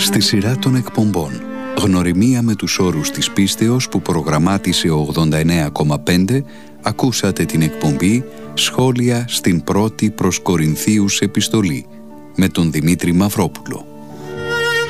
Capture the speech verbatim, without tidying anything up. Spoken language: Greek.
Στη σειρά των εκπομπών «Γνωριμία με τους όρους της πίστεως» που προγραμμάτισε ο ογδόντα εννέα κόμμα πέντε, ακούσατε την εκπομπή «Σχόλια στην πρώτη προς Κορινθίους επιστολή» με τον Δημήτρη Μαυρόπουλο.